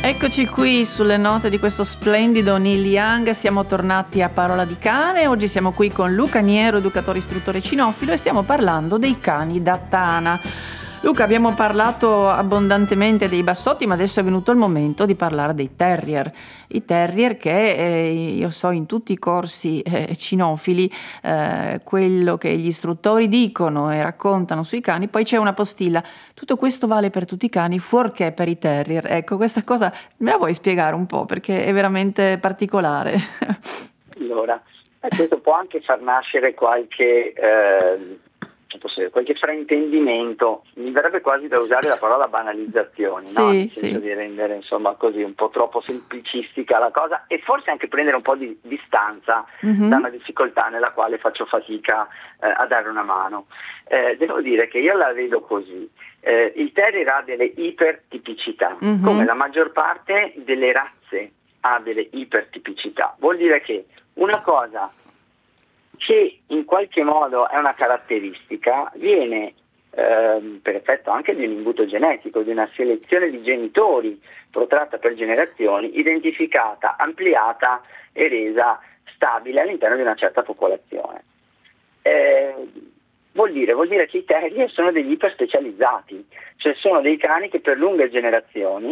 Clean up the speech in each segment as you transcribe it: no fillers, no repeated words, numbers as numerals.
Eccoci qui sulle note di questo splendido Neil Young, siamo tornati a Parola di Cane. Oggi siamo qui con Luca Niero, educatore istruttore cinofilo, e stiamo parlando dei cani da tana. Luca, abbiamo parlato abbondantemente dei bassotti, ma adesso è venuto il momento di parlare dei terrier. I terrier che io so in tutti i corsi cinofili, quello che gli istruttori dicono e raccontano sui cani, poi c'è una postilla. Tutto questo vale per tutti i cani, fuorché per i terrier. Ecco, questa cosa me la vuoi spiegare un po', perché è veramente particolare. Allora, questo può anche far nascere qualche fraintendimento. Mi verrebbe quasi da usare la parola banalizzazione, Sì, no? Nel senso sì. di rendere così un po' troppo semplicistica la cosa, e forse anche prendere un po' di distanza da una difficoltà nella quale faccio fatica a dare una mano. Devo dire che io la vedo così. Il terrier ha delle ipertipicità, come la maggior parte delle razze ha delle ipertipicità. Vuol dire che una cosa che in qualche modo è una caratteristica viene per effetto anche di un imbuto genetico, di una selezione di genitori protratta per generazioni, identificata, ampliata e resa stabile all'interno di una certa popolazione. Vuol dire che i terrier sono degli iperspecializzati, cioè sono dei cani che per lunghe generazioni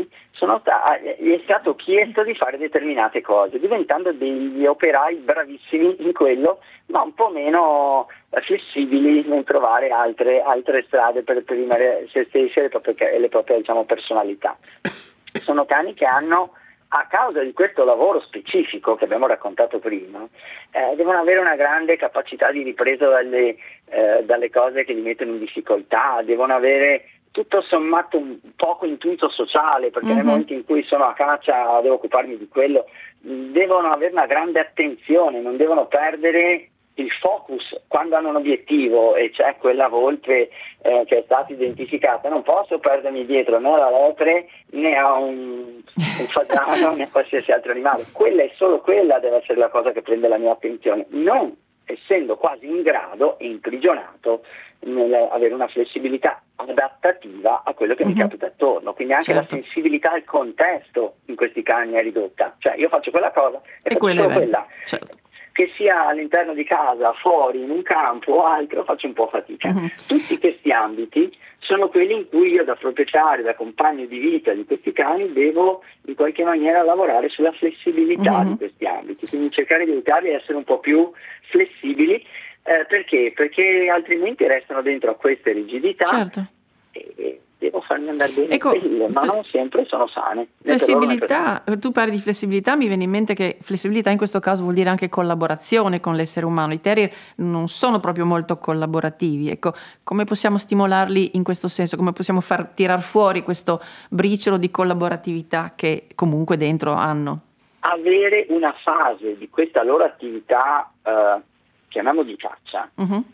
gli è stato chiesto di fare determinate cose, diventando degli operai bravissimi in quello, ma un po' meno flessibili nel trovare altre strade per esprimere se stessi e le proprie diciamo, personalità. Sono cani che hanno, a causa di questo lavoro specifico che abbiamo raccontato prima, devono avere una grande capacità di ripresa dalle cose che li mettono in difficoltà, devono avere tutto sommato un poco intuito sociale, perché nel momento in cui sono a caccia devo occuparmi di quello, devono avere una grande attenzione, non devono perdere il focus quando hanno un obiettivo e c'è quella volpe che è stata identificata. Non posso perdermi dietro né alla lepre né a un fagiano né a qualsiasi altro animale. Quella e solo quella deve essere la cosa che prende la mia attenzione, non essendo quasi in grado e imprigionato nell'avere una flessibilità adattativa a quello che mi capita attorno, quindi anche la sensibilità al contesto in questi cani è ridotta, cioè io faccio quella cosa e faccio solo quella. Certo. Che sia all'interno di casa, fuori, in un campo o altro, faccio un po' fatica. Tutti questi ambiti sono quelli in cui io da proprietario, da compagno di vita di questi cani devo in qualche maniera lavorare sulla flessibilità di questi ambiti, quindi cercare di aiutarli a essere un po' più flessibili, perché? Perché altrimenti restano dentro a queste rigidità. Certo. E devo farmi andare bene, Ecco, ma non sempre sono sane. Flessibilità, tu parli di flessibilità, mi viene in mente che flessibilità in questo caso vuol dire anche collaborazione con l'essere umano. I terrier non sono proprio molto collaborativi, ecco, come possiamo stimolarli in questo senso? Come possiamo far tirar fuori questo briciolo di collaboratività che comunque dentro hanno? Avere una fase di questa loro attività, chiamiamo di caccia,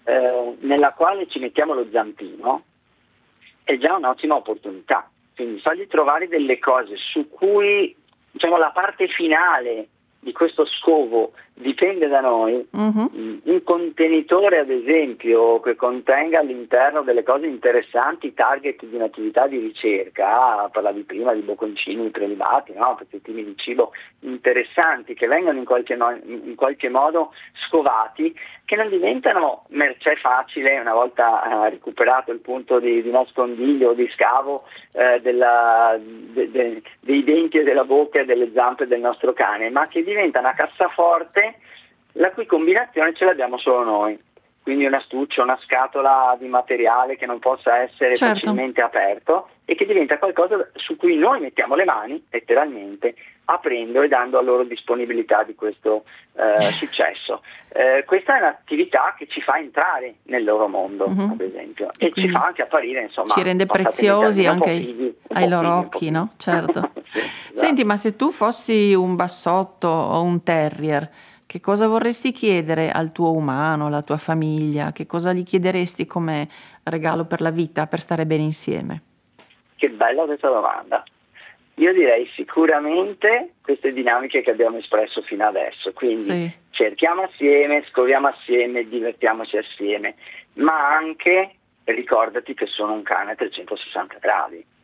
nella quale ci mettiamo lo zampino, è già un'ottima opportunità, quindi fargli trovare delle cose su cui diciamo la parte finale di questo scovo dipende da noi. Un contenitore ad esempio che contenga all'interno delle cose interessanti, target di un'attività di ricerca, parlavi prima di bocconcini prelibati, no? Pezzettini di cibo interessanti che vengono in qualche modo scovati, che non diventano mercé facile una volta recuperato il punto di nascondiglio o di scavo dei denti e della bocca e delle zampe del nostro cane, ma che diventa una cassaforte la cui combinazione ce l'abbiamo solo noi, quindi un astuccio, una scatola di materiale che non possa essere facilmente aperto e che diventa qualcosa su cui noi mettiamo le mani letteralmente, aprendo e dando a loro disponibilità di questo successo. Questa è un'attività che ci fa entrare nel loro mondo, ad esempio, e ci fa anche apparire, insomma, ci rende preziosi anche ai loro occhi, no? Certo. Sì, esatto. Senti, ma se tu fossi un bassotto o un terrier, che cosa vorresti chiedere al tuo umano, alla tua famiglia? Che cosa gli chiederesti come regalo per la vita, per stare bene insieme? Che bella questa domanda. Io direi sicuramente queste dinamiche che abbiamo espresso fino adesso, quindi cerchiamo assieme, scoviamo assieme, divertiamoci assieme, ma anche ricordati che sono un cane a 360 gradi.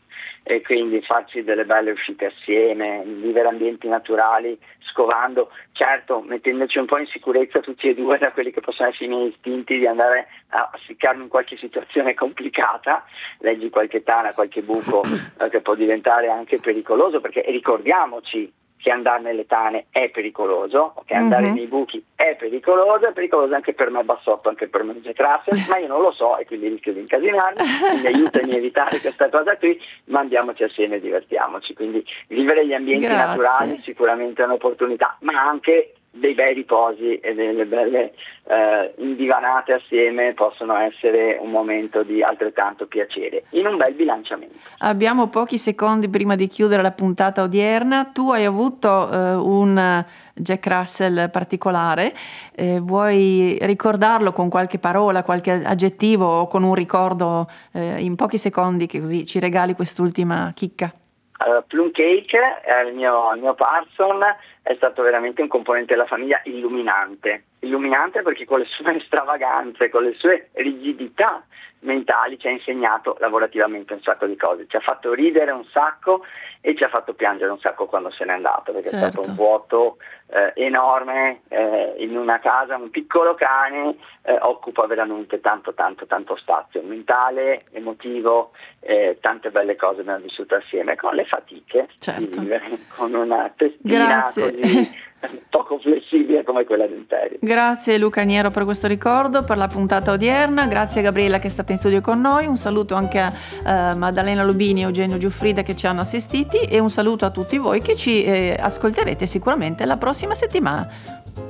e quindi farci delle belle uscite assieme, vivere ambienti naturali, scovando, certo mettendoci un po' in sicurezza tutti e due da quelli che possono essere i miei istinti di andare a ficcarmi in qualche situazione complicata, leggi qualche tana, qualche buco che può diventare anche pericoloso, perché ricordiamoci che andare nelle tane è pericoloso, che andare nei buchi è pericoloso anche per me bassotto, anche per me Jack Russell, ma io non lo so e quindi rischio di incasinarmi, quindi aiutami a evitare questa cosa qui, ma andiamoci assieme e divertiamoci, quindi vivere gli ambienti naturali sicuramente è un'opportunità, ma anche dei bei riposi e delle belle indivanate assieme possono essere un momento di altrettanto piacere, in un bel bilanciamento. Abbiamo pochi secondi prima di chiudere la puntata odierna. Tu hai avuto un Jack Russell particolare, vuoi ricordarlo con qualche parola, qualche aggettivo o con un ricordo in pochi secondi, che così ci regali quest'ultima chicca? Plum Cake, il mio Parson, è stato veramente un componente della famiglia illuminante perché con le sue stravaganze, con le sue rigidità mentali ci ha insegnato lavorativamente un sacco di cose, ci ha fatto ridere un sacco e ci ha fatto piangere un sacco quando se n'è andato, perché è stato un vuoto enorme in una casa, un piccolo cane occupa veramente tanto spazio mentale, emotivo, tante belle cose abbiamo vissuto assieme con le fatiche di vivere con una testina così poco flessibile come quella del Terrier. Grazie Luca Niero per questo ricordo, per la puntata odierna, grazie a Gabriella che è stata in studio con noi, un saluto anche a Maddalena Lubini e Eugenio Giuffrida che ci hanno assistiti e un saluto a tutti voi che ci ascolterete sicuramente la prossima settimana.